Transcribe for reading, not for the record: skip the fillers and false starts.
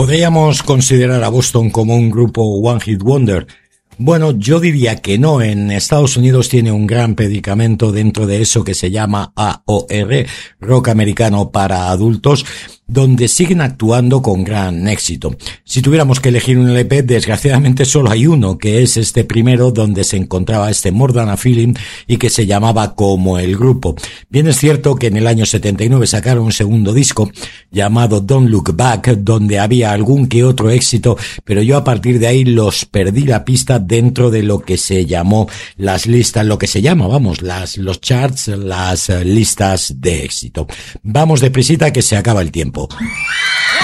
¿Podríamos considerar a Boston como un grupo One Hit Wonder? Bueno, yo diría que no. En Estados Unidos tiene un gran predicamento dentro de eso que se llama AOR, rock americano para adultos, donde siguen actuando con gran éxito. Si tuviéramos que elegir un LP, desgraciadamente solo hay uno, que es este primero, donde se encontraba este More Than a Feeling y que se llamaba como el grupo. Bien es cierto que en el año 79 sacaron un segundo disco llamado Don't Look Back, donde había algún que otro éxito, pero yo a partir de ahí los perdí la pista dentro de lo que se llamó las listas, lo que se llama, los charts, las listas de éxito. Vamos deprisita que se acaba el tiempo.